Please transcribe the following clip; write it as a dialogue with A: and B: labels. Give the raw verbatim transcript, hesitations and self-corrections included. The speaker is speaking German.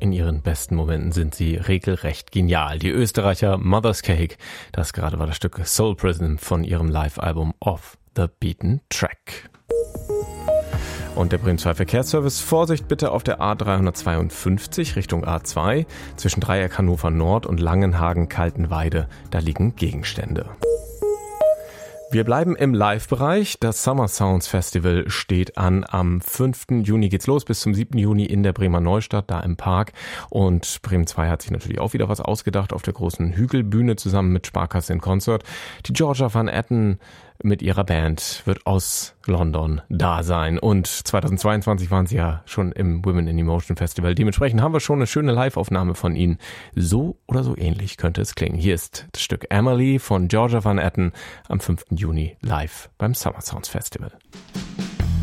A: in ihren besten Momenten sind sie regelrecht genial. Die Österreicher Mother's Cake, das gerade war das Stück Soul Prison von ihrem Live-Album Off the Beaten Track. Und der Bremen zwei Verkehrsservice, Vorsicht bitte auf der A dreihundertzweiundfünfzig Richtung A zwei, zwischen Dreieck Hannover Nord und Langenhagen-Kaltenweide, da liegen Gegenstände. Wir bleiben im Live-Bereich. Das Summer Sounds Festival steht an. Am fünften Juni geht's los, bis zum siebten Juni in der Bremer Neustadt, da im Park. Und Bremen zwei hat sich natürlich auch wieder was ausgedacht auf der großen Hügelbühne zusammen mit Sparkasse in Concert. Die Georgia Van Etten mit ihrer Band wird aus London da sein. Und zweitausendzweiundzwanzig waren sie ja schon im Women in Emotion Festival. Dementsprechend haben wir schon eine schöne Live-Aufnahme von ihnen. So oder so ähnlich könnte es klingen. Hier ist das Stück Emily von Georgia Van Etten am fünften Juni live beim Summer Sounds Festival.